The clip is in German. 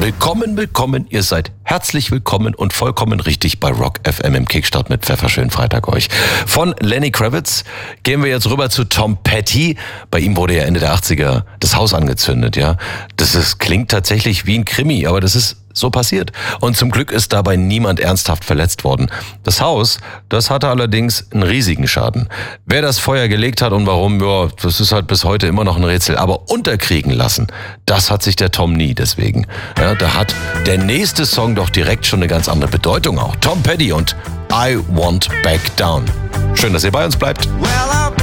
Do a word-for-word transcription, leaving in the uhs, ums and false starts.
Willkommen, willkommen, ihr seid herzlich willkommen und vollkommen richtig bei Rock F M im Kickstart mit Pfefferschön Freitag euch. Von Lenny Kravitz gehen wir jetzt rüber zu Tom Petty. Bei ihm wurde ja Ende der achtziger das Haus angezündet, ja. Das ist, klingt tatsächlich wie ein Krimi, aber das ist so passiert. Und zum Glück ist dabei niemand ernsthaft verletzt worden. Das Haus, das hatte allerdings einen riesigen Schaden. Wer das Feuer gelegt hat und warum, ja, das ist halt bis heute immer noch ein Rätsel. Aber unterkriegen lassen, das hat sich der Tom nie deswegen. Ja, da hat der nächste Song doch direkt schon eine ganz andere Bedeutung auch. Tom Petty und I Won't Back Down. Schön, dass ihr bei uns bleibt. Well,